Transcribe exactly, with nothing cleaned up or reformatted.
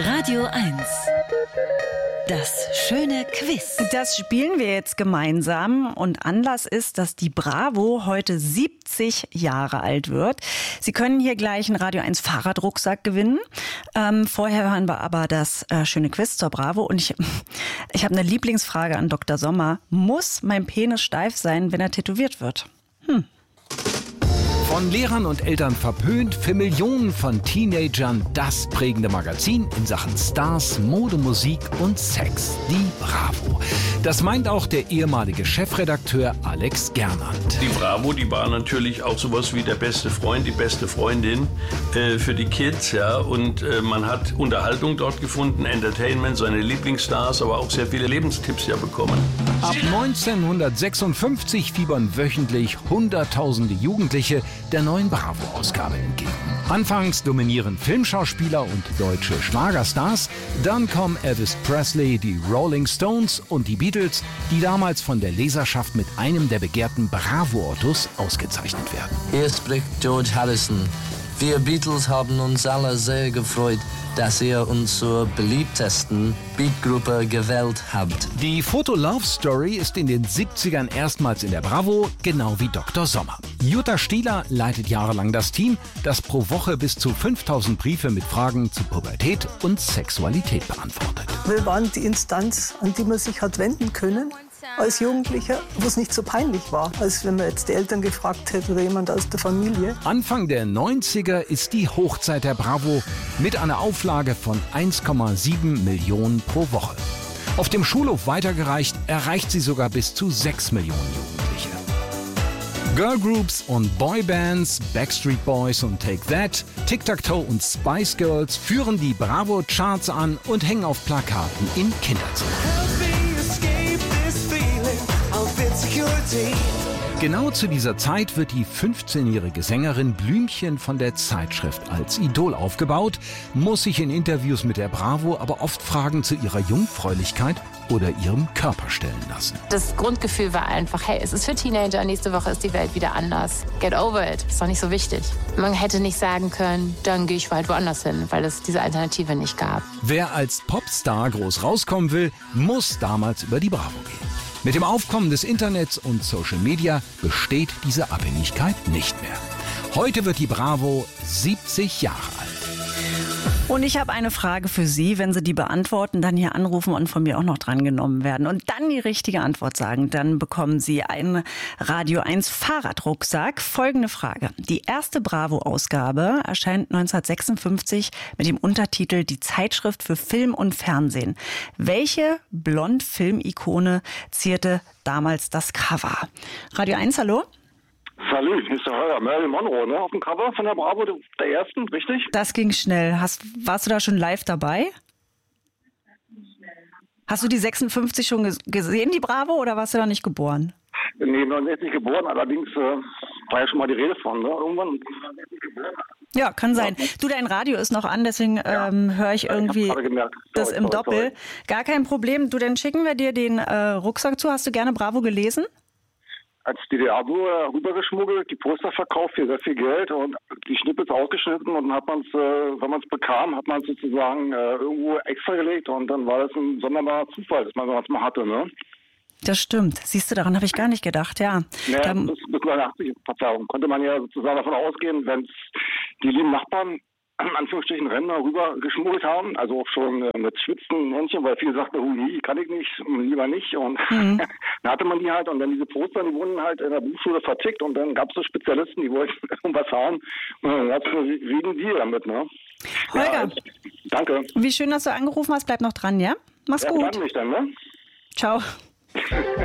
Radio eins. Das schöne Quiz. Das spielen wir jetzt gemeinsam und Anlass ist, dass die Bravo heute siebzig Jahre alt wird. Sie können hier gleich einen Radio eins Fahrradrucksack gewinnen. Ähm, vorher hören wir aber das äh, schöne Quiz zur Bravo und ich, ich habe eine Lieblingsfrage an Doktor Sommer. Muss mein Penis steif sein, wenn er tätowiert wird? Hm. Von Lehrern und Eltern verpönt, für Millionen von Teenagern das prägende Magazin in Sachen Stars, Mode, Musik und Sex, die Bravo. Das meint auch der ehemalige Chefredakteur Alex Gernand. Die Bravo, die war natürlich auch sowas wie der beste Freund, die beste Freundin äh, für die Kids, ja. Und äh, man hat Unterhaltung dort gefunden, Entertainment, seine Lieblingsstars, aber auch sehr viele Lebenstipps ja bekommen. Ab neunzehnhundertsechsundfünfzig fiebern wöchentlich Hunderttausende Jugendliche der neuen Bravo-Ausgabe entgegen. Anfangs dominieren Filmschauspieler und deutsche Schlagerstars, dann kommen Elvis Presley, die Rolling Stones und die Beatles, die damals von der Leserschaft mit einem der begehrten Bravo-Autos ausgezeichnet werden. Hier spricht George Harrison. Wir Beatles haben uns alle sehr gefreut, dass ihr uns zur beliebtesten Beatgruppe gewählt habt. Die Foto-Love-Story ist in den siebzigern erstmals in der Bravo, genau wie Doktor Sommer. Jutta Stieler leitet jahrelang das Team, das pro Woche bis zu fünftausend Briefe mit Fragen zu Pubertät und Sexualität beantwortet. Wir waren die Instanz, an die man sich hat wenden können als Jugendlicher, wo es nicht so peinlich war, als wenn man jetzt die Eltern gefragt hätte oder jemand aus der Familie. Anfang der neunziger ist die Hochzeit der Bravo mit einer Auflage von eins Komma sieben Millionen pro Woche. Auf dem Schulhof weitergereicht erreicht sie sogar bis zu sechs Millionen Jugendliche. Girlgroups und Boybands, Backstreet Boys und Take That, Tic-Tac-Toe und Spice Girls führen die Bravo-Charts an und hängen auf Plakaten in Kinderzimmern. Genau zu dieser Zeit wird die fünfzehnjährige Sängerin Blümchen von der Zeitschrift als Idol aufgebaut, muss sich in Interviews mit der Bravo aber oft Fragen zu ihrer Jungfräulichkeit oder ihrem Körper stellen lassen. Das Grundgefühl war einfach, hey, es ist für Teenager, nächste Woche ist die Welt wieder anders. Get over it, ist doch nicht so wichtig. Man hätte nicht sagen können, dann gehe ich weit woanders hin, weil es diese Alternative nicht gab. Wer als Popstar groß rauskommen will, muss damals über die Bravo gehen. Mit dem Aufkommen des Internets und Social Media besteht diese Abhängigkeit nicht mehr. Heute wird die Bravo siebzig Jahre alt. Und ich habe eine Frage für Sie. Wenn Sie die beantworten, dann hier anrufen und von mir auch noch drangenommen werden und dann die richtige Antwort sagen, dann bekommen Sie einen Radio eins Fahrradrucksack. Folgende Frage. Die erste Bravo-Ausgabe erscheint neunzehnhundertsechsundfünfzig mit dem Untertitel Die Zeitschrift für Film und Fernsehen. Welche Blond-Film-Ikone zierte damals das Cover? Radio eins, hallo? Salut, hier ist der Holger. Marilyn Monroe, ne? Auf dem Cover von der Bravo, der ersten, richtig? Das ging schnell. Hast, warst du da schon live dabei? Hast du die sechsundfünfzig schon gesehen, die Bravo, oder warst du da nicht geboren? Nee, neunundsechzig geboren, allerdings äh, war ja schon mal die Rede von, ne? Irgendwann. Ja, kann sein. Du, dein Radio ist noch an, deswegen ja. ähm, höre ich irgendwie ich gemerkt. das sorry, im sorry, Doppel. sorry. Gar kein Problem. Du, dann schicken wir dir den äh, Rucksack zu. Hast du gerne Bravo gelesen? Als D D R-Bürger rübergeschmuggelt, die Poster verkauft für sehr viel Geld und die Schnippels ausgeschnitten und dann hat man es, äh, wenn man es bekam, hat man es sozusagen äh, irgendwo extra gelegt und dann war das ein sonderbarer Zufall, dass man sowas mal hatte, ne? Das stimmt. Siehst du, daran habe ich gar nicht gedacht, ja. Ja, da, bis, bis neunundachtzig, Verzeihung, konnte man ja sozusagen davon ausgehen, wenn die lieben Nachbarn in Anführungsstrichen Rentner rüber geschmuggelt haben, also auch schon äh, mit schwitzenden Händchen, weil viele sagten, oh nee, kann ich nicht, lieber nicht. Und mhm. dann hatte man die halt und dann diese Poster, die wurden halt in der Buchschule vertickt und dann gab es so Spezialisten, die wollten irgendwas haben und dann gab es einen riesen Deal damit, ne? Holger, ja, also, danke. Wie schön, dass du angerufen hast, bleib noch dran, ja? Mach's ja, gut. Mich dann, ne? Ciao.